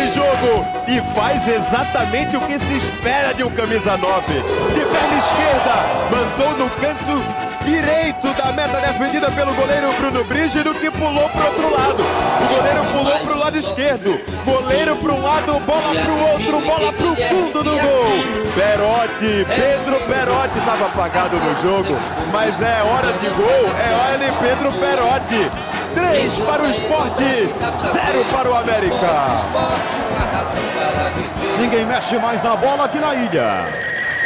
de jogo e faz exatamente o que se espera de um camisa 9. De perna esquerda, mandou no canto direito da meta defendida pelo goleiro Bruno Brígido, que pulou pro outro lado. O goleiro pulou pro lado esquerdo. Goleiro para um lado, bola pro outro, bola pro fundo do gol. Perotti, Pedro Perotti estava apagado no jogo, mas é hora de gol, é hora de Pedro Perotti. 3 para o Sport, 0 para o América. Ninguém mexe mais na bola aqui na ilha.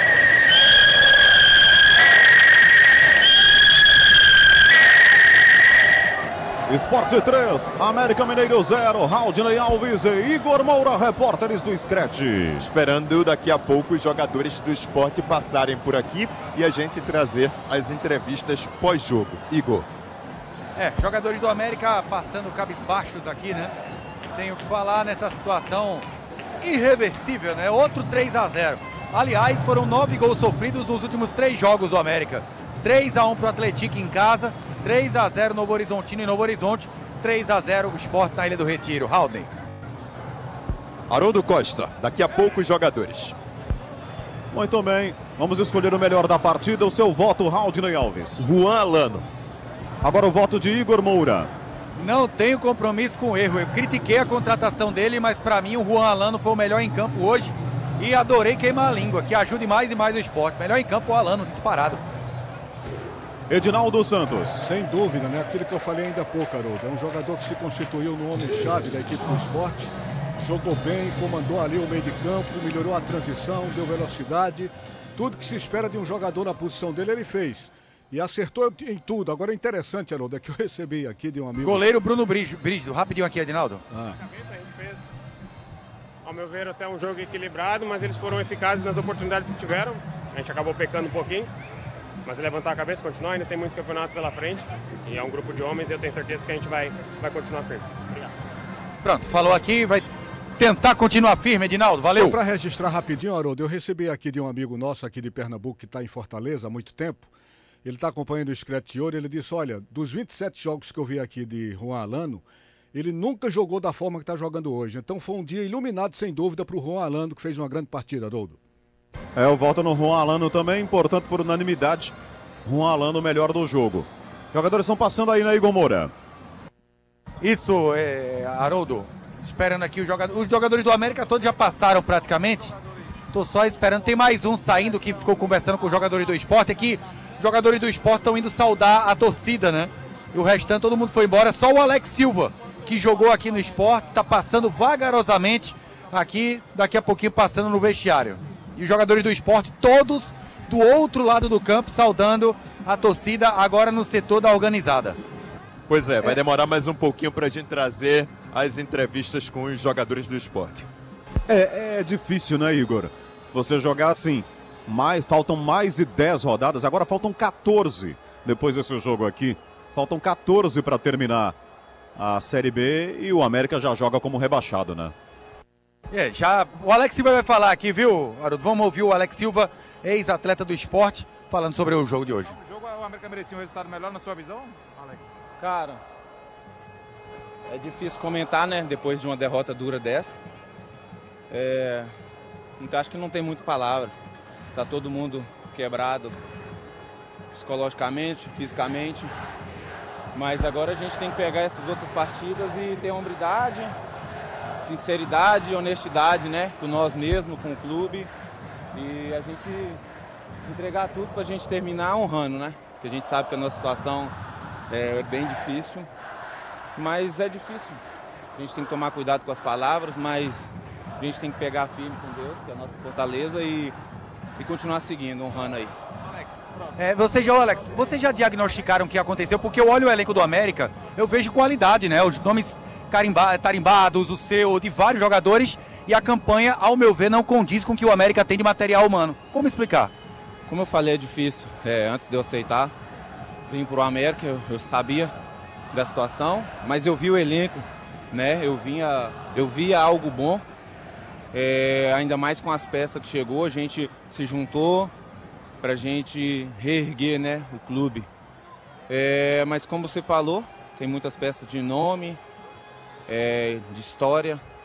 Sport 3, América Mineiro 0, Haldney Alves e Igor Moura, repórteres do Scratch. Esperando daqui a pouco os jogadores do Sport passarem por aqui e a gente trazer as entrevistas pós-jogo. Igor. Jogadores do América passando cabisbaixos aqui, né? Sem o que falar nessa situação irreversível, né? Outro 3-0. Aliás, foram 9 gols sofridos nos últimos 3 jogos do América. 3-1 pro Atlético em casa, 3-0 Novo Horizontino em Novo Horizonte, 3-0 o Sport na Ilha do Retiro. Haldney. Haroldo Costa, daqui a pouco os jogadores. Muito bem, vamos escolher o melhor da partida, o seu voto, Haldney Alves. Juan Alano. Agora o voto de Igor Moura. Não tenho compromisso com o erro, eu critiquei a contratação dele, mas para mim o Juan Alano foi o melhor em campo hoje e adorei queimar a língua, que ajude mais e mais o Sport. Melhor em campo o Alano, disparado. Edinaldo Santos. Sem dúvida, né? Aquilo que eu falei ainda há pouco, Haroldo. É um jogador que se constituiu no homem-chave da equipe do Sport. Jogou bem, comandou ali o meio de campo, melhorou a transição, deu velocidade. Tudo que se espera de um jogador na posição dele, ele fez. E acertou em tudo. Agora é interessante, Haroldo, é que eu recebi aqui de um amigo. Goleiro Bruno Brígido. Rapidinho aqui, Edinaldo. A gente fez, ao meu ver, até um jogo equilibrado, mas eles foram eficazes nas oportunidades que tiveram. A gente acabou pecando um pouquinho. Mas levantar a cabeça, continuar, ainda tem muito campeonato pela frente. E é um grupo de homens e eu tenho certeza que a gente vai continuar firme. Obrigado. Pronto, falou aqui, vai tentar continuar firme, Edinaldo. Valeu. Só para registrar rapidinho, Haroldo, eu recebi aqui de um amigo nosso aqui de Pernambuco, que está em Fortaleza há muito tempo. Ele está acompanhando o Scratch de Ouro. Ele disse, olha, dos 27 jogos que eu vi aqui de Juan Alano, ele nunca jogou da forma que está jogando hoje. Então foi um dia iluminado, sem dúvida, para o Juan Alano, que fez uma grande partida, Haroldo. Eu voto no Juan Alano também, portanto, por unanimidade, Juan Alano o melhor do jogo. Jogadores estão passando aí, né, Igor Moura? Isso, Haroldo. Esperando aqui os jogadores do América todos já passaram praticamente. Tô só esperando, tem mais um saindo que ficou conversando com os jogadores do Sport. Aqui, os jogadores do Sport estão indo saudar a torcida, né? E o restante, todo mundo foi embora. Só o Alex Silva, que jogou aqui no Sport, tá passando vagarosamente aqui, daqui a pouquinho passando no vestiário. E os jogadores do Sport, todos do outro lado do campo, saudando a torcida agora no setor da organizada. Pois é, vai demorar mais um pouquinho para a gente trazer as entrevistas com os jogadores do Sport. É difícil, né, Igor? Você jogar assim, faltam mais de 10 rodadas, agora faltam 14 depois desse jogo aqui. Faltam 14 para terminar a Série B e o América já joga como rebaixado, né? O Alex Silva vai falar aqui, viu, Haroldo? Vamos ouvir o Alex Silva, ex-atleta do Sport, falando sobre o jogo de hoje. O jogo, o América merecia um resultado melhor na sua visão, Alex? Cara, é difícil comentar, né, depois de uma derrota dura dessa. Então, acho que não tem muita palavra. Tá todo mundo quebrado psicologicamente, fisicamente. Mas agora a gente tem que pegar essas outras partidas e ter hombridade, sinceridade e honestidade, né, com nós mesmos, com o clube. E a gente entregar tudo pra gente terminar honrando, né? Porque a gente sabe que a nossa situação é bem difícil, mas é difícil. A gente tem que tomar cuidado com as palavras, mas a gente tem que pegar firme com Deus, que é a nossa fortaleza, e continuar seguindo, honrando aí. Vocês já diagnosticaram o que aconteceu? Porque eu olho o elenco do América, eu vejo qualidade, né? Os nomes tarimbados, o seu, de vários jogadores, e a campanha, ao meu ver, não condiz com o que o América tem de material humano. Como explicar? Como eu falei, é difícil. Antes de eu aceitar, vim pro América, eu sabia da situação, mas eu vi o elenco, né? Eu via algo bom, ainda mais com as peças que chegou, a gente se juntou pra gente reerguer, né, o clube. Mas como você falou, tem muitas peças de nome, de história,